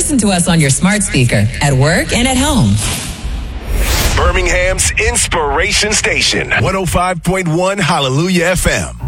listen to us on your smart speaker at work and at home. Birmingham's Inspiration Station, 105.1 Hallelujah FM.